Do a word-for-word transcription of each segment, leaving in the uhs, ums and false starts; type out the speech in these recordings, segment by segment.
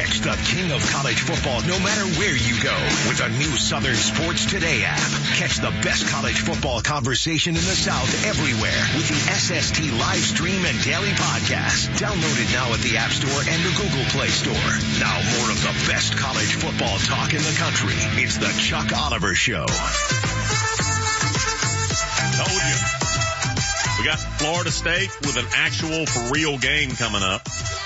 Catch the king of college football no matter where you go with a new Southern Sports Today app. Catch the best college football conversation in the South everywhere with the S S T live stream and daily podcast. Download it now at the App Store and the Google Play Store. Now more of the best college football talk in the country. It's the Chuck Oliver Show. Told you. We got Florida State with an actual for real game coming up.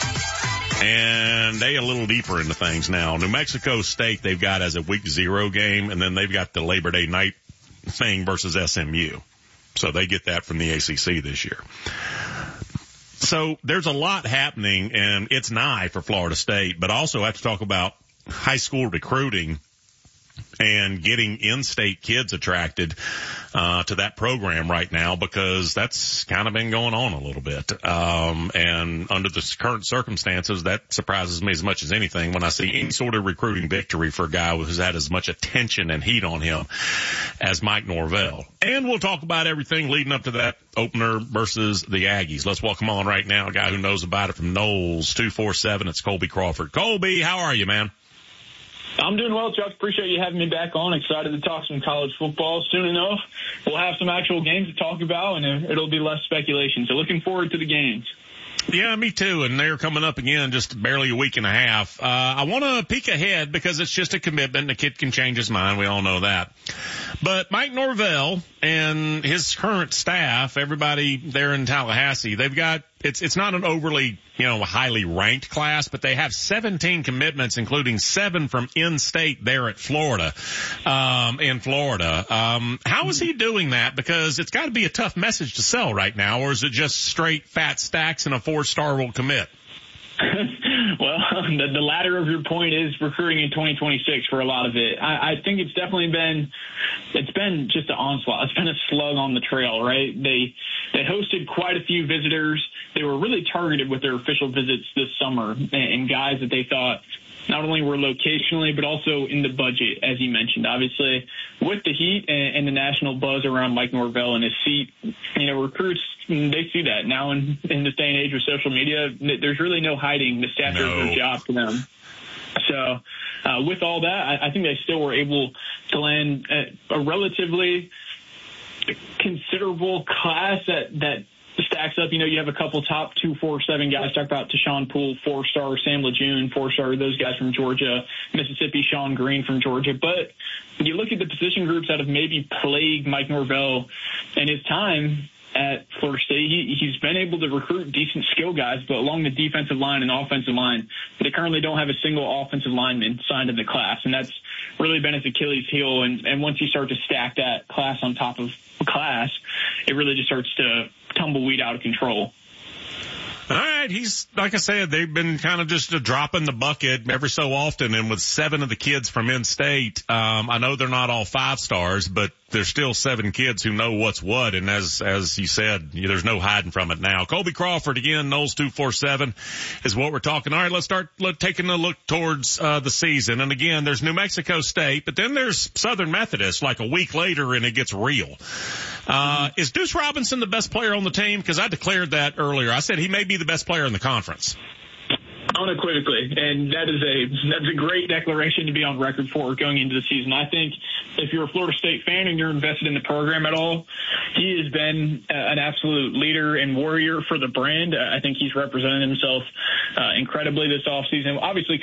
And they a little deeper into things now. New Mexico State they've got as a week zero game, and then they've got the Labor Day night thing versus S M U. So they get that from the A C C this year. So there's a lot happening, and it's nigh for Florida State, but also I have to talk about high school recruiting and getting in-state kids attracted uh to that program right now, because that's kind of been going on a little bit. Um and under the current circumstances, that surprises me as much as anything when I see any sort of recruiting victory for a guy who's had as much attention and heat on him as Mike Norvell. And we'll talk about everything leading up to that opener versus the Aggies. Let's welcome on right now a guy who knows about it from Knowles two forty-seven. It's Colby Crawford. Colby, how are you, man? I'm doing well, Chuck. Appreciate you having me back on. Excited to talk some college football. Soon enough, we'll have some actual games to talk about, and it'll be less speculation. So looking forward to the games. Yeah, me too. And they're coming up again just barely a week and a half. Uh, I want to peek ahead because it's just a commitment. The kid can change his mind. We all know that. But Mike Norvell and his current staff, everybody there in Tallahassee, they've got, it's, it's not an overly, you know, highly ranked class, but they have seventeen commitments, including seven from in-state there at Florida, um, in Florida. Um, how is he doing that? Because it's got to be a tough message to sell right now, or is it just straight fat stacks and a four-star will commit? Well, the, the latter of your point is recruiting in twenty twenty-six for a lot of it. I, I think it's definitely been, it's been just an onslaught. It's been a slug on the trail, right? They, they hosted quite a few visitors. They were really targeted with their official visits this summer, and, and guys that they thought not only were locationally, but also in the budget, as you mentioned. Obviously, with the heat and, and the national buzz around Mike Norvell and his seat, you know, recruits, they see that. Now in, in this day and age with social media, there's really no hiding the staff does their job to them. So uh, with all that, I, I think they still were able to land a, a relatively considerable class that, that stacks up. You know, you have a couple top two, four, seven guys. Talk about Tashawn Poole, four-star, Sam Lejeune, four-star, those guys from Georgia, Mississippi, Sean Green from Georgia. But you look at the position groups that have maybe plagued Mike Norvell in his time at Florida State. He, he's been able to recruit decent skill guys, but along the defensive line and offensive line, they currently don't have a single offensive lineman signed in the class, and that's really been his Achilles heel. And, and once you start to stack that class on top of class, it really just starts to tumbleweed out of control. All right. He's, like I said, they've been kind of just a drop in the bucket every so often. And with seven of the kids from in-state, um, I know they're not all five stars, but there's still seven kids who know what's what. And as, as you said, there's no hiding from it now. Colby Crawford again, Knowles two forty-seven is what we're talking. All right. Let's start look, taking a look towards, uh, the season. And again, there's New Mexico State, but then there's Southern Methodist like a week later and it gets real. Uh, is Deuce Robinson the best player on the team? Because I declared that earlier. I said he may be the best player in the conference. Unequivocally, and that is a that's a great declaration to be on record for going into the season. I think if you're a Florida State fan and you're invested in the program at all, he has been an absolute leader and warrior for the brand. I think he's represented himself uh, incredibly this offseason. Obviously,